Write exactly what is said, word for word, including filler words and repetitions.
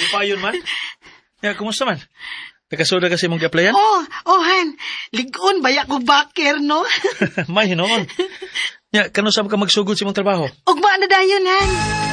payon man. Ya, kumusta man? Nakasoda kasi mong gi-applyan? Oh, oh, Han. Ligon, bayak ko baker, no? May hinoon. Ya, kano sab ka magsugod sa imong trabaho? Ugma na dayon, Han.